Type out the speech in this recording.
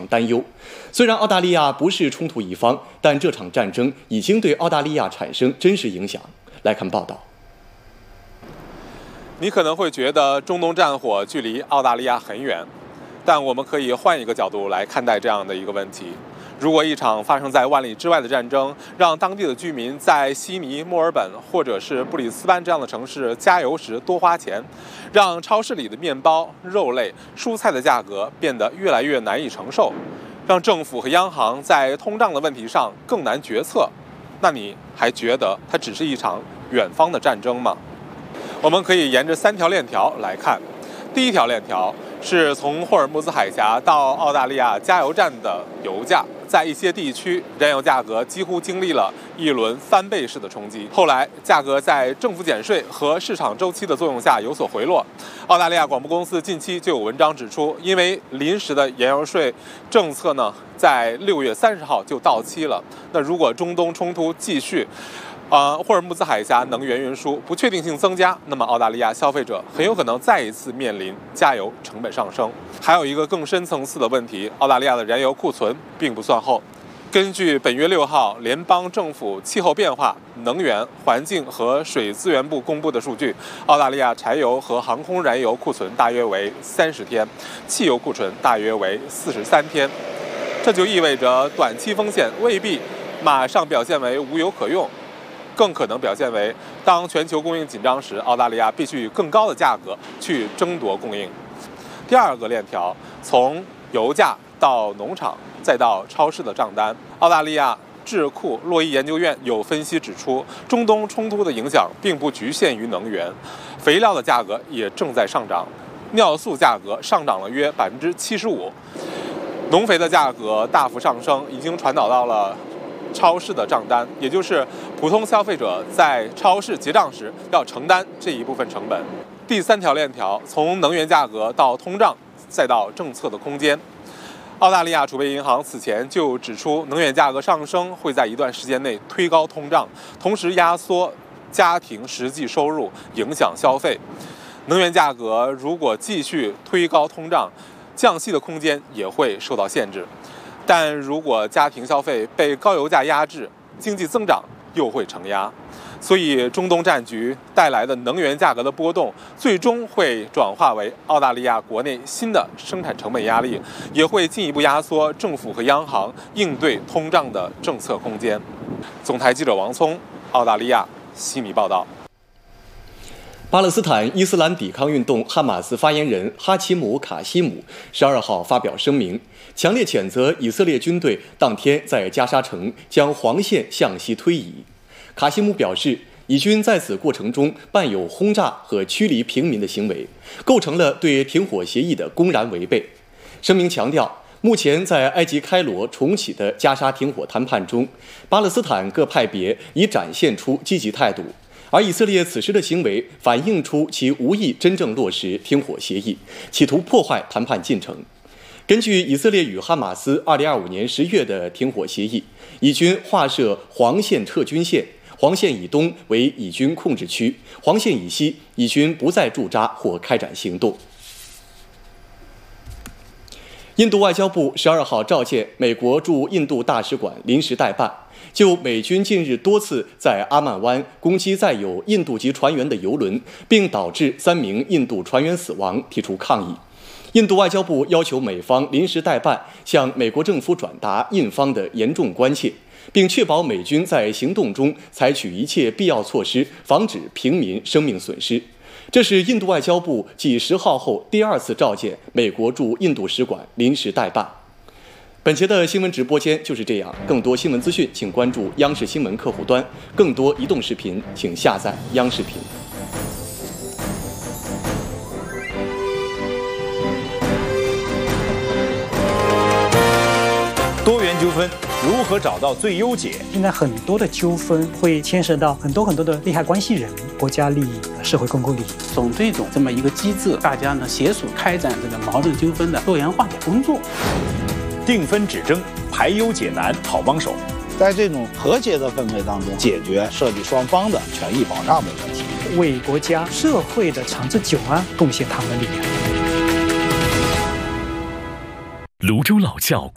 担忧。虽然澳大利亚不是冲突一方，但这场战争已经对澳大利亚产生真实影响。来看报道。 你可能会觉得中东战火距离澳大利亚很远，但我们可以换一个角度来看待这样的一个问题。如果一场发生在万里之外的战争，让当地的居民在悉尼、墨尔本或者是布里斯班这样的城市加油时多花钱，让超市里的面包、肉类、蔬菜的价格变得越来越难以承受，让政府和央行在通胀的问题上更难决策，那你还觉得它只是一场远方的战争吗？我们可以沿着3条链条来看。第一条链条是从霍尔木兹海峡到澳大利亚加油站的油价，在一些地区，燃油价格几乎经历了一轮翻倍式的冲击。后来，价格在政府减税和市场周期的作用下有所回落。澳大利亚广播公司近期就有文章指出，因为临时的燃油税政策呢，在6月30号就到期了。那如果中东冲突继续，霍尔木兹海峡能源运输不确定性增加，那么澳大利亚消费者很有可能再一次面临加油成本上升。还有一个更深层次的问题，澳大利亚的燃油库存并不算厚。根据本月6号联邦政府气候变化、能源、环境和水资源部公布的数据，澳大利亚柴油和航空燃油库存大约为30天，汽油库存大约为43天。这就意味着短期风险未必马上表现为无油可用，更可能表现为当全球供应紧张时，澳大利亚必须以更高的价格去争夺供应。第二个链条，从油价到农场再到超市的账单。澳大利亚智库洛伊研究院有分析指出，中东冲突的影响并不局限于能源，肥料的价格也正在上涨，尿素价格上涨了约75%，农肥的价格大幅上升，已经传导到了超市的账单，也就是普通消费者在超市结账时要承担这一部分成本。第3条链条，从能源价格到通胀，再到政策的空间。澳大利亚储备银行此前就指出，能源价格上升会在一段时间内推高通胀，同时压缩家庭实际收入，影响消费。能源价格如果继续推高通胀，降息的空间也会受到限制。但如果家庭消费被高油价压制，经济增长又会承压。所以中东战局带来的能源价格的波动，最终会转化为澳大利亚国内新的生产成本压力，也会进一步压缩政府和央行应对通胀的政策空间。总台记者王聪，澳大利亚悉尼报道。 巴勒斯坦伊斯兰抵抗运动哈马斯发言人哈奇姆·卡西姆12号发表声明，强烈谴责以色列军队当天在加沙城将黄线向西推移。卡西姆表示，以军在此过程中伴有轰炸和驱离平民的行为，构成了对停火协议的公然违背。声明强调，目前在埃及开罗重启的加沙停火谈判中，巴勒斯坦各派别已展现出积极态度，而以色列此时的行为反映出其无意真正落实停火协议，企图破坏谈判进程。根据以色列与哈马斯2025年10月的停火协议，以军划设黄线撤军线，黄线以东为以军控制区，黄线以西以军不再驻扎或开展行动。印度外交部12号召见美国驻印度大使馆临时代办，就美军近日多次在阿曼湾攻击载有印度籍船员的油轮，并导致3名印度船员死亡提出抗议。印度外交部要求美方临时代办向美国政府转达印方的严重关切，并确保美军在行动中采取一切必要措施，防止平民生命损失。这是印度外交部继10号后第2次召见美国驻印度使馆临时代办。本节的新闻直播间就是这样，更多新闻资讯请关注央视新闻客户端，更多移动视频请下载央视频。 多元纠纷如何找到最优解？ 现在很多的纠纷会牵涉到很多的利害关系人、国家利益、社会公共利益。 总队种这么一个机制，大家呢携手开展这个矛盾纠纷的多元化的工作。 定分止争，排忧解难，好帮手。 在这种和谐的氛围当中，解决涉及双方的权益保障的问题， 为国家社会的长治久安贡献他们的力量。 泸州老窖